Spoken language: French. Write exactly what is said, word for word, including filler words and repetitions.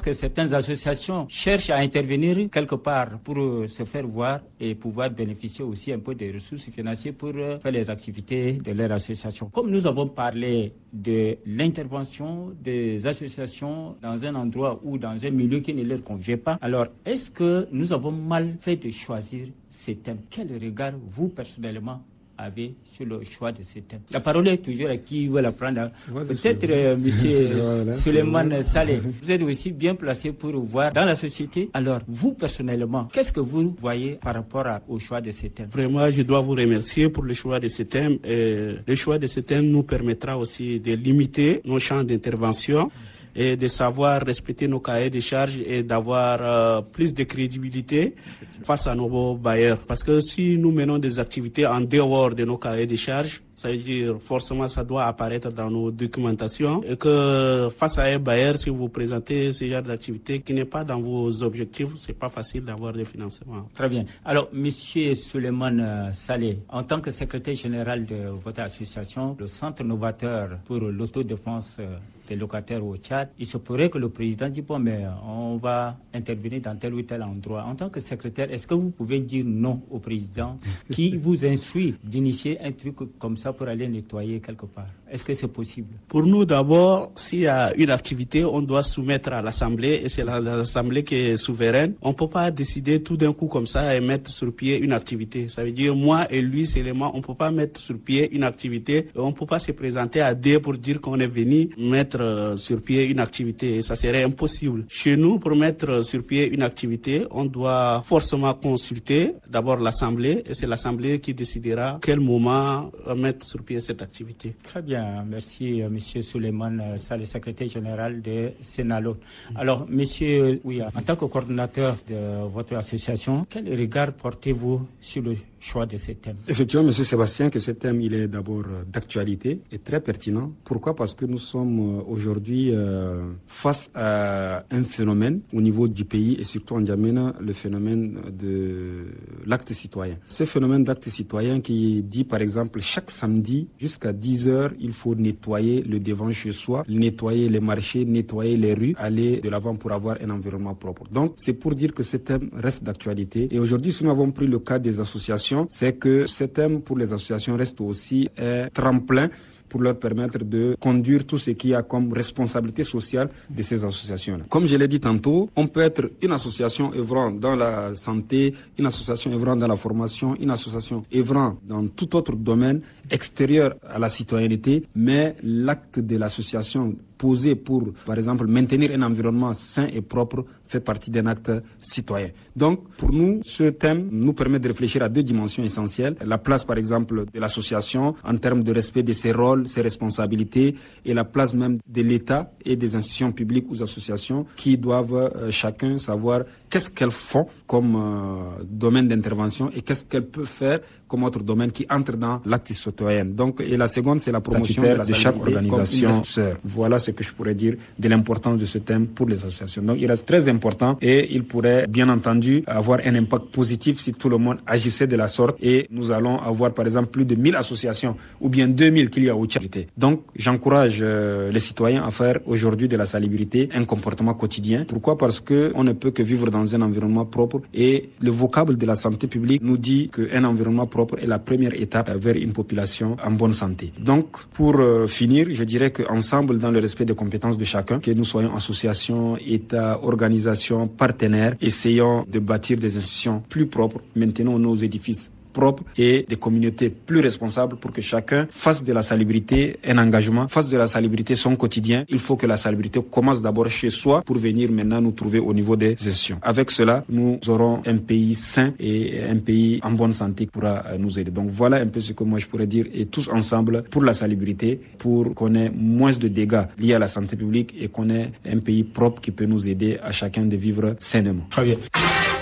que certaines associations cherchent à intervenir quelque part pour euh, se faire voir et pouvoir bénéficier aussi un peu des ressources financières pour euh, faire les activités de leur association. Comme nous avons parlé de l'intervention des associations dans un endroit ou dans un milieu qui ne leur convient pas, alors est-ce que nous avons mal fait de choisir ces thèmes? Quel regard vous personnellement avez sur le choix de ces thèmes? La parole est toujours à qui veut la prendre. Ouais, peut-être euh, M. Souleymane Saleh, vous êtes aussi bien placé pour voir dans la société. Alors, vous personnellement, qu'est-ce que vous voyez par rapport à, au choix de ces thèmes? Vraiment, je dois vous remercier pour le choix de ces thèmes. Et le choix de ces thèmes nous permettra aussi de limiter nos champs d'intervention et de savoir respecter nos cahiers de charges et d'avoir euh, plus de crédibilité face à nos bailleurs. Parce que si nous menons des activités en dehors de nos cahiers de charges, ça veut dire forcément ça doit apparaître dans nos documentations et que face à un bailleur, si vous présentez ce genre d'activité qui n'est pas dans vos objectifs, c'est pas facile d'avoir des financements. Très bien. Alors, Monsieur Souleymane Saleh, en tant que secrétaire général de votre association, le Centre novateur pour l'autodéfense des locataires au Tchad, il se pourrait que le président dise bon, mais on va intervenir dans tel ou tel endroit. En tant que secrétaire, est-ce que vous pouvez dire non au président qui vous instruit d'initier un truc comme ça pour aller nettoyer quelque part? Est-ce que c'est possible? Pour nous, d'abord, s'il y a une activité, on doit soumettre à l'Assemblée et c'est l'Assemblée qui est souveraine. On ne peut pas décider tout d'un coup comme ça et mettre sur pied une activité. Ça veut dire moi et lui seulement, on ne peut pas mettre sur pied une activité. On ne peut pas se présenter à deux pour dire qu'on est venu mettre sur pied une activité. Ça serait impossible. Chez nous, pour mettre sur pied une activité, on doit forcément consulter d'abord l'Assemblée et c'est l'Assemblée qui décidera quel moment mettre sur pied cette activité. Très bien. Merci, M. Souleymane Saleh, secrétaire général de Senalo. Alors, M. Ouya, en tant que coordonnateur de votre association, quel regard portez-vous sur le choix de ces thèmes? Effectivement, M. Sébastien, que ce thème, il est d'abord d'actualité et très pertinent. Pourquoi? Parce que nous sommes aujourd'hui euh, face à un phénomène au niveau du pays et surtout en N'Djamena, le phénomène de l'acte citoyen. Ce phénomène d'acte citoyen qui dit, par exemple, chaque samedi jusqu'à dix heures, il faut nettoyer le devant chez soi, nettoyer les marchés, nettoyer les rues, aller de l'avant pour avoir un environnement propre. Donc, c'est pour dire que ce thème reste d'actualité. Et aujourd'hui, si nous avons pris le cas des associations, c'est que ce thème pour les associations reste aussi un tremplin pour leur permettre de conduire tout ce qu'il y a comme responsabilité sociale de ces associations-là. Comme je l'ai dit tantôt, on peut être une association œuvrant dans la santé, une association œuvrant dans la formation, une association œuvrant dans tout autre domaine extérieur à la citoyenneté, mais l'acte de l'association posé pour, par exemple, maintenir un environnement sain et propre fait partie d'un acte citoyen. Donc, pour nous, ce thème nous permet de réfléchir à deux dimensions essentielles. La place, par exemple, de l'association en termes de respect de ses rôles, ses responsabilités et la place même de l'État et des institutions publiques ou associations qui doivent euh, chacun savoir qu'est-ce qu'elles font comme euh, domaine d'intervention et qu'est-ce qu'elles peuvent faire comme autre domaine qui entre dans l'acte citoyen. Donc, et la seconde, c'est la promotion de, la de chaque organisation sœur. Voilà ce que je pourrais dire de l'importance de ce thème pour les associations. Donc, il reste très important et il pourrait, bien entendu, avoir un impact positif si tout le monde agissait de la sorte et nous allons avoir, par exemple, plus de mille associations ou bien deux mille qu'il y a au Tchad. Donc, j'encourage euh, les citoyens à faire aujourd'hui de la salubrité un comportement quotidien. Pourquoi? Parce que on ne peut que vivre dans un environnement propre et le vocable de la santé publique nous dit qu'un environnement propre est la première étape vers une population en bonne santé. Donc, pour euh, finir, je dirais qu'ensemble, dans le respect des compétences de chacun, que nous soyons associations, États, organisations, partenaires, essayons de bâtir des institutions plus propres, maintenons nos édifices propres et des communautés plus responsables pour que chacun fasse de la salubrité un engagement, fasse de la salubrité son quotidien. Il faut que la salubrité commence d'abord chez soi pour venir maintenant nous trouver au niveau des institutions. Avec cela, nous aurons un pays sain et un pays en bonne santé qui pourra nous aider. Donc voilà un peu ce que moi je pourrais dire et tous ensemble pour la salubrité, pour qu'on ait moins de dégâts liés à la santé publique et qu'on ait un pays propre qui peut nous aider à chacun de vivre sainement. Très bien.